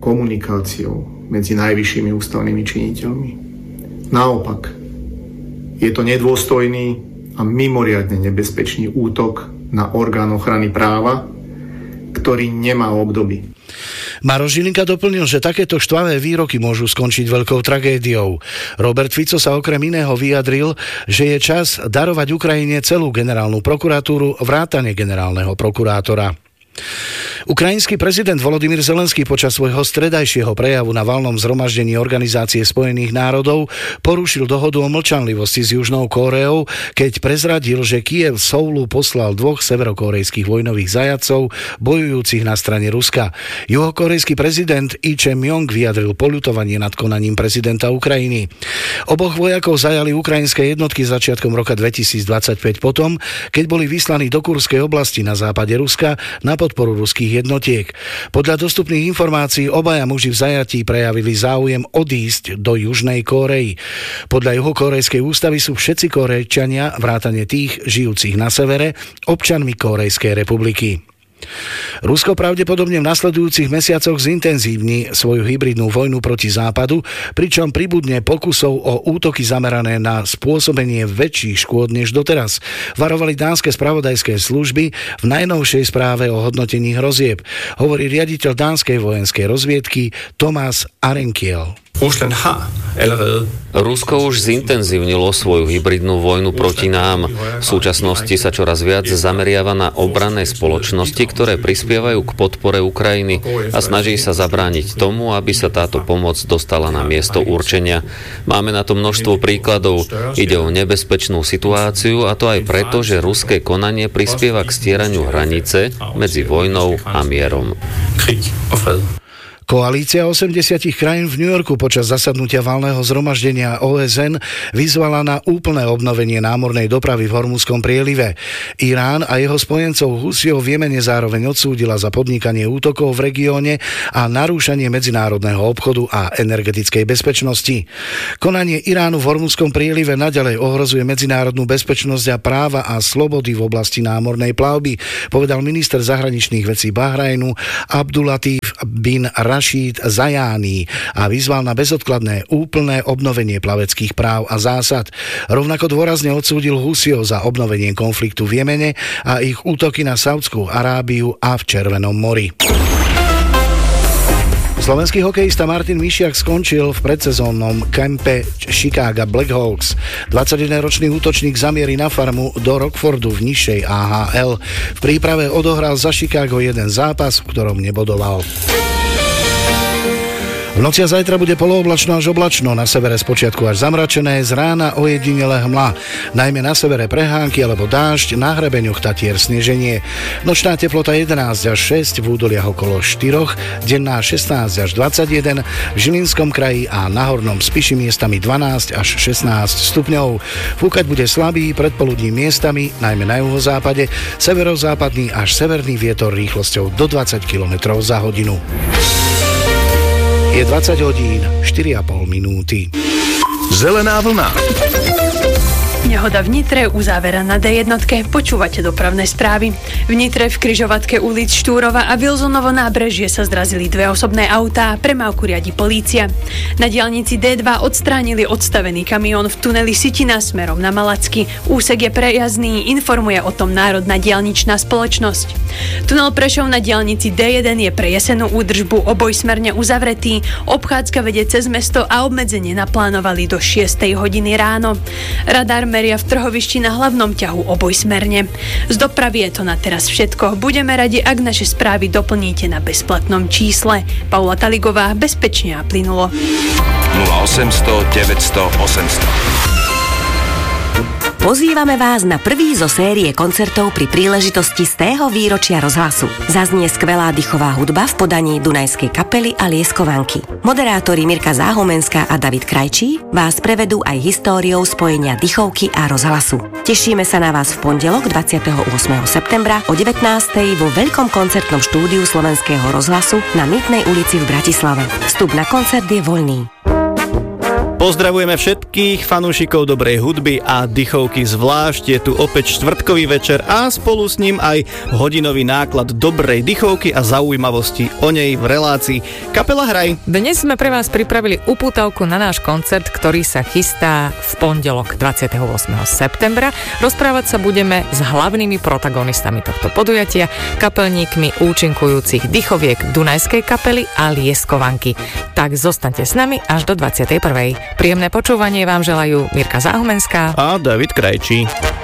komunikáciou medzi najvyššími ústavnými činiteľmi. Naopak, je to nedôstojný a mimoriadne nebezpečný útok na orgán ochrany práva, ktorý nemá obdoby. Maroš Žilinka doplnil, že takéto štvavé výroky môžu skončiť veľkou tragédiou. Robert Fico sa okrem iného vyjadril, že je čas darovať Ukrajine celú generálnu prokuratúru vrátane generálneho prokurátora. Ukrajinský prezident Volodymyr Zelenský počas svojho stredajšieho prejavu na valnom zhromaždení Organizácie spojených národov porušil dohodu o mlčanlivosti s Južnou Kóreou, keď prezradil, že Kyjev Soulu poslal 2 severokórejských vojnových zajatcov bojujúcich na strane Ruska. Juhokórejský prezident Lee Jae-myung vyjadril poľutovanie nad konaním prezidenta Ukrajiny. Oboch vojakov zajali ukrajinské jednotky začiatkom roka 2025 potom, keď boli vyslaní do Kurskej oblasti na západe Ruska na podporu ruských jednotiek. Podľa dostupných informácií obaja muži v zajatí prejavili záujem odísť do Južnej Kórey. Podľa juhokórejskej ústavy sú všetci Kórejčania, vrátane tých žijúcich na severe, občanmi Kórejskej republiky. Rusko pravdepodobne v nasledujúcich mesiacoch zintenzívni svoju hybridnú vojnu proti západu, pričom pribudne pokusov o útoky zamerané na spôsobenie väčších škôd než doteraz. Varovali dánske spravodajské služby v najnovšej správe o hodnotení hrozieb, hovorí riaditeľ dánskej vojenskej rozviedky Thomas Arenkiel. Rusko už zintenzívnilo svoju hybridnú vojnu proti nám. V súčasnosti sa čoraz viac zameriava na obranné spoločnosti, ktoré prispievajú k podpore Ukrajiny a snaží sa zabrániť tomu, aby sa táto pomoc dostala na miesto určenia. Máme na to množstvo príkladov. Ide o nebezpečnú situáciu, a to aj preto, že ruské konanie prispieva k stieraniu hranice medzi vojnou a mierom. Koalícia 80 krajín v New Yorku počas zasadnutia valného zhromaždenia OSN vyzvala na úplné obnovenie námornej dopravy v Hormuzskom prielive. Irán a jeho spojencov Husijov v Jemene zároveň odsúdila za podnikanie útokov v regióne a narúšanie medzinárodného obchodu a energetickej bezpečnosti. Konanie Iránu v Hormuzskom prielive naďalej ohrozuje medzinárodnú bezpečnosť a práva a slobody v oblasti námornej plavby, povedal minister zahraničných vecí Bahrajnu Abdulatif bin Rashid Zajány a vyzval na bezodkladné úplné obnovenie plaveckých práv a zásad. Rovnako dôrazne odsúdil Husijov za obnovenie konfliktu v Jemene a ich útoky na Saúdskú Arábiu a v Červenom mori. Slovenský hokejista Martin Mišiak skončil v predsezónnom kempe Chicago Blackhawks. 21-ročný útočník zamierí na farmu do Rockfordu v nižšej AHL. V príprave odohral za Chicago jeden zápas, v ktorom nebodoval. V noci a zajtra bude polooblačno až oblačno, na severe spočiatku až zamračené, z rána ojedinele hmla. Najmä na severe prehánky alebo dážď, na hrebeňoch Tatier sneženie. Nočná teplota 11 až 6, v údoliach okolo 4, denná 16 až 21, v Žilinskom kraji a na Hornom Spiši miestami 12 až 16 stupňov. Fúkať bude slabý, predpoludní miestami, najmä na juhozápade, severozápadný až severný vietor rýchlosťou do 20 km za hodinu. Je 20 hodín, 4,5 minúty. Zelená vlna. Nehoda v Nitre, uzávera na D1. Počúvate dopravné správy. V Nitre v križovatke ulic Štúrova a Wilsonovo nábrežie sa zrazili 2 osobné autá, premávku riadi polícia. Na diaľnici D2 odstránili odstavený kamión v tuneli Sitina smerom na Malacky. Úsek je prejazdný, informuje o tom Národná diaľničná spoločnosť. Tunel Prešov na diaľnici D1 je pre jesenú údržbu obojsmerne uzavretý. Obchádzka vedie cez mesto a obmedzenie naplánovali do 6 hodiny ráno. Radar meria v Trhovišti na hlavnom ťahu obojsmerne. Z dopravy je to na teraz všetko. Budeme radi, ak naše správy doplníte na bezplatnom čísle. Paula Taligová, bezpečne a plynulo. 0800 900 800. Pozývame vás na prvý zo série koncertov pri príležitosti 100. výročia rozhlasu. Zaznie skvelá dychová hudba v podaní Dunajskej kapely a Lieskovanky. Moderátori Mirka Záhomenská a David Krajčí vás prevedú aj históriou spojenia dychovky a rozhlasu. Tešíme sa na vás v pondelok 28. septembra o 19. vo veľkom koncertnom štúdiu Slovenského rozhlasu na Mýtnej ulici v Bratislave. Vstup na koncert je voľný. Pozdravujeme všetkých fanúšikov dobrej hudby a dychovky zvlášť. Je tu opäť štvrtkový večer a spolu s ním aj hodinový náklad dobrej dychovky a zaujímavosti o nej v relácii Kapela Hraj. Dnes sme pre vás pripravili upútavku na náš koncert, ktorý sa chystá v pondelok 28. septembra. Rozprávať sa budeme s hlavnými protagonistami tohto podujatia, kapelníkmi účinkujúcich dychoviek Dunajskej kapely a Lieskovanky. Tak zostaňte s nami až do 21. Príjemné počúvanie vám želajú Mirka Záhumenská a David Krajčí.